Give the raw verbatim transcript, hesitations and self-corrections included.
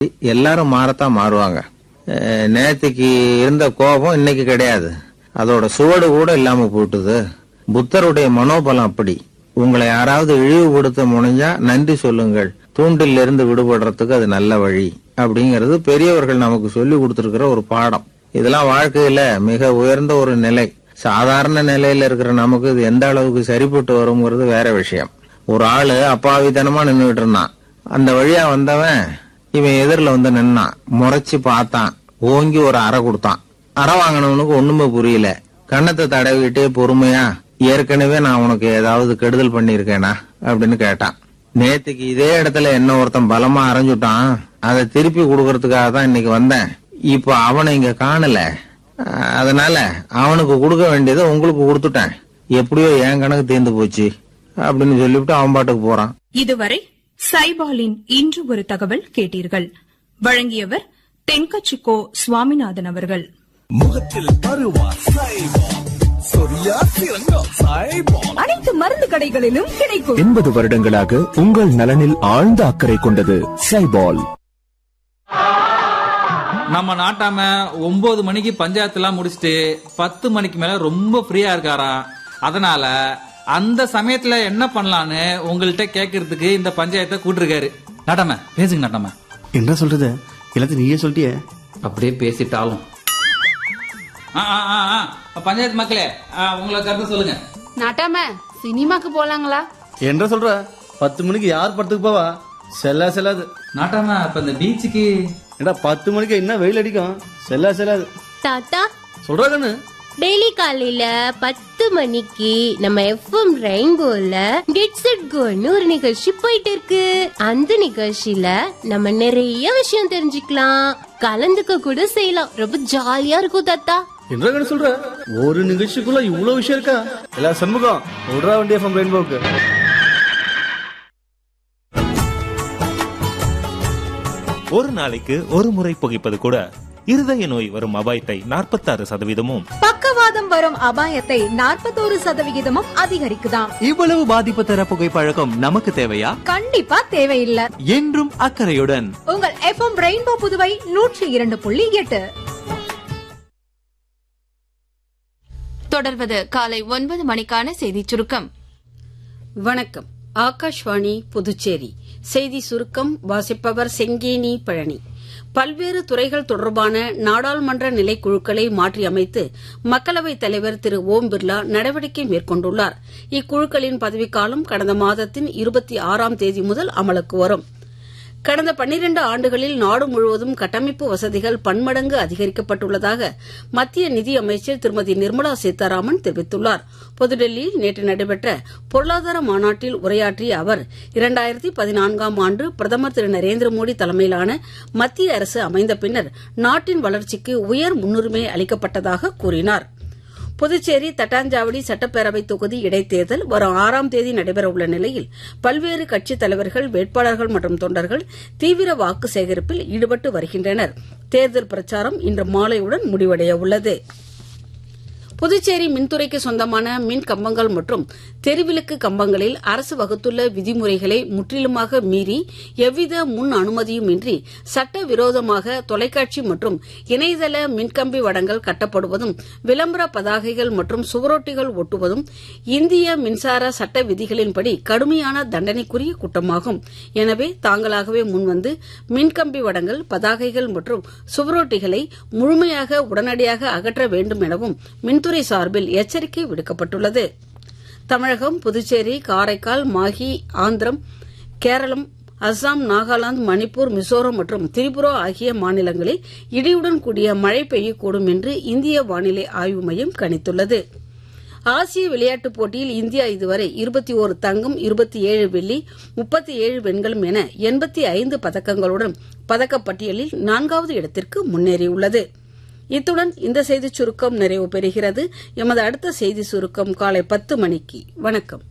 எல்லாரும் மாறத்தான் மாறுவாங்க. நேத்துக்கு இருந்த கோபம் இன்னைக்கு கிடையாது. அதோட சுவடு கூட இல்லாம போட்டுது. புத்தருடைய மனோபலம் அப்படி. உங்களை யாராவது இழிவுபடுத்த முனைஞ்சா நன்றி சொல்லுங்கள், தூண்டில் இருந்து விடுபடுறதுக்கு அது நல்ல வழி அப்படிங்கறது பெரியவர்கள் நமக்கு சொல்லி கொடுத்திருக்கிற ஒரு பாடம். இதெல்லாம் வாழ்க்கையில மிக உயர்ந்த ஒரு நிலை. சாதாரண நிலையில இருக்கிற நமக்கு இது எந்த அளவுக்கு சரிப்பட்டு வருங்கிறது வேற விஷயம். ஒரு ஆளு அப்பாவித்தனமா நின்றுட்டு இருந்தான். அந்த வழியா வந்தவன் இவன் எதிரில வந்து நின்னான். முறைச்சு பார்த்தான். ஓங்கி ஒரு அறை கொடுத்தான். அறை வாங்கினவனுக்கு ஒண்ணுமே புரியல. கண்ணத்தை தடவிட்டே பொறுமையா, ஏற்கனவே நான் உனக்கு ஏதாவது கெடுதல் பண்ணிருக்கேனா அப்படின்னு கேட்டான். நேத்துக்கு இதே இடத்துல என்ன ஒருத்தன் பலமா அரைஞ்சுட்டான். அதை திருப்பி கொடுக்கறதுக்காக தான் இன்னைக்கு வந்தேன். இப்ப அவனை இங்க காணல. அதனால அவனுக்கு கொடுக்க வேண்டியதை உங்களுக்கு கொடுத்துட்டேன். எப்படியோ என் கணக்கு தீர்ந்து போச்சு அப்படின்னு சொல்லிவிட்டு அவன் பாட்டுக்கு போறான். இதுவரை சைபாலின் இன்று ஒரு தகவல் கேட்டீர்கள். வழங்கியவர் தென்கட்சிக்கோ சுவாமிநாதன் அவர்கள். முகத்தில் பருவா சைபால், சொரியா சிறங்கா சைபால். அனைத்து மருந்து கடைகளிலும் கிடைக்கும். எண்பது வருடங்களாக உங்கள் நலனில் ஆழ்ந்த அக்கறை கொண்டது சைபால். நம்ம நாட்டாம ஒன்பது மணிக்கு பஞ்சாயத்து எல்லாம் முடிச்சுட்டு பத்து மணிக்கு மேல ரொம்ப ஃப்ரீயா இருக்காரா. அதனால அந்த சமயத்துல என்ன பண்ணலான்னு உங்கள்கிட்ட கேட்கறதுக்கு இந்த பஞ்சாயத்தை கூட்டிருக்காரு. நாட்டாம பேசுங்க. நாட்டாம என்ன சொல்றது, எல்லாத்தையும் நீயே சொல்லிட்டியே. அப்படியே பேசிட்டாலும் பஞ்சாயத்து மக்களே உங்களை கருத்து சொல்லுங்க. நாட்டாம சினிமாக்கு போலாங்களா? என்ன சொல்ற, பத்து மணிக்கு யார் படத்துக்கு போவா? செல்லா செல்லாது. நாட்டாம இப்ப இந்த பீச்சுக்கு ஏடா பத்து மணிக்கு என்ன வெயில் அடிக்கும், செல்லா செல்லாது. தாத்தா சொல்றா கண்ணு, டெய்லி காலையில பத்து மணிக்கு நம்ம எஃப்எம் ரெயின்போல கெட்ஸ் இட் கோன்னு ஒரு நிகழ்ச்சி போயிட்டு இருக்கு. அந்த நிகழ்ச்சியில நம்ம நிறைய விஷயம் தெரிஞ்சுக்கலாம், கலந்துக்க கூட செய்யலாம். ரொம்ப ஜாலியா இருக்கும் தாத்தா. என்ன கண்ணு சொல்ற, ஒரு நிகழ்ச்சிக்குள்ள இவ்வளவு விஷயம் இருக்கா? எல்லா சண்முகம் சொல்றா வண்டி எஃப்எம் ரெயின்போக்கு. ஒரு நாளைக்கு ஒரு முறை புகைப்பது கூட இருதய நோய் வரும் அபாயத்தை நாற்பத்தாறு சதவீதமும், பக்கவாதம் வரும் அபாயத்தை நாற்பத்தோரு சதவிகிதமும் அதிகரிக்குதாம். இவ்வளவு பாதிப்பு தர புகைப்பழக்கம் நமக்கு தேவையா? கண்டிப்பா தேவையில்லை. என்றும் அக்கறையுடன் உங்கள் எஃப்எம் ரெயின்போ புதுவை நூற்றி இரண்டு புள்ளி எட்டு. தொடர்வது காலை ஒன்பது மணிக்கான செய்தி சுருக்கம். வணக்கம். ஆகாஷ்வாணி புதுச்சேரி செய்தி சுருக்கம் வாசிப்பவர் செங்கேனி பழனி. பல்வேறு துறைகள் தொடர்பான நாடாளுமன்ற நிலைக்குழுக்களை மாற்றியமைத்து மக்களவைத் தலைவர் திரு ஓம் பிர்லா நடவடிக்கை மேற்கொண்டுள்ளார். இக்குழுக்களின் பதவிக்காலம் கடந்த மாதத்தின் இருபத்தி ஆறாம் தேதி முதல் அமலுக்கு வரும். கடந்த பன்னிரண்டு ஆண்டுகளில் நாடு முழுவதும் கட்டமைப்பு வசதிகள் பன்மடங்கு அதிகரிக்கப்பட்டுள்ளதாக மத்திய நிதியமைச்சர் திருமதி நிர்மலா சீதாராமன் தெரிவித்துள்ளார். புதுடெல்லியில் நேற்று நடைபெற்ற பொருளாதார மாநாட்டில் உரையாற்றிய அவர் இரண்டாயிரத்தி பதினான்காம் ஆண்டு பிரதமர் திரு நரேந்திர மோடி தலைமையிலான மத்திய அரசு அமைந்த பின்னர் நாட்டின் வளர்ச்சிக்கு உயர் முன்னுரிமை அளிக்கப்பட்டதாக கூறினார். புதுச்சேரி தட்டாஞ்சாவடி சட்டப்பேரவை தொகுதி இடைத்தேர்தல் வரும் ஆறாம் தேதி நடைபெறவுள்ள நிலையில் பல்வேறு கட்சித் தலைவர்கள், வேட்பாளர்கள் மற்றும் தொண்டர்கள் தீவிர வாக்கு சேகரிப்பில் ஈடுபட்டு வருகின்றனர். தேர்தல் பிரச்சாரம் இன்று மாலையுடன் முடிவடைய உள்ளது. புதுச்சேரி மின்துறைக்கு சொந்தமான மின் கம்பங்கள் மற்றும் தெருவிளக்கு கம்பங்களில் அரசு வகுத்துள்ள விதிமுறைகளை முற்றிலுமாக மீறி எவ்வித முன் அனுமதியுமின்றி சட்டவிரோதமாக தொலைக்காட்சி மற்றும் இணையதள மின்கம்பி வடங்கள் கட்டப்படுவதும், விளம்பர பதாகைகள் மற்றும் சுவரொட்டிகள் ஒட்டுவதும் இந்திய மின்சார சட்ட விதிகளின்படி கடுமையான தண்டனைக்குரிய குற்றமாகும். எனவே தாங்களாகவே முன்வந்து மின்கம்பி வடங்கள், பதாகைகள் மற்றும் சுவரொட்டிகளை முழுமையாக உடனடியாக அகற்ற வேண்டும் எனவும் மின்துறை சார்பில் எச்சரிக்கை விடுக்கப்பட்டுள்ளது. தமிழகம், புதுச்சேரி, காரைக்கால், மாஹி, ஆந்திரம், கேரளம், அஸ்ஸாம், நாகாலாந்து, மணிப்பூர், மிசோரம் மற்றும் திரிபுரா ஆகிய மாநிலங்களில் இடியுடன் கூடிய மழை பெய்யக்கூடும் என்று இந்திய வானிலை ஆய்வு மையம் கணித்துள்ளது. ஆசிய விளையாட்டுப் போட்டியில் இந்தியா இதுவரை இருபத்தி ஒரு தங்கம், இருபத்தி ஏழு வெள்ளி, முப்பத்தி ஏழு வெண்கலம் என எண்பத்தி ஐந்து பதக்கங்களுடன் பதக்கப்பட்டியலில் நான்காவது இடத்திற்கு முன்னேறியுள்ளது. இத்துடன் இந்த செய்திச் சுருக்கம் நிறைவு பெறுகிறது. எமது அடுத்த செய்தி சுருக்கம் காலை பத்து மணிக்கு. வணக்கம்.